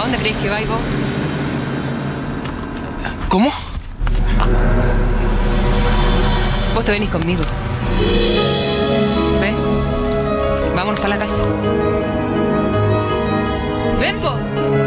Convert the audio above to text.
dónde creéis que vais vos? ¿Cómo? Vos te venís conmigo. Ven. Vámonos para la casa. ¡Ven, po!